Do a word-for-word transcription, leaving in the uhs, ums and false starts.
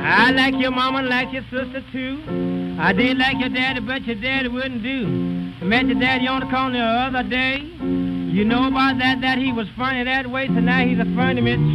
I like your mama, like your sister too. I did like your daddy, but your daddy wouldn't do. I met your daddy on the corner the other day. You know about that, that he was funny that way, so now he's a funny Mister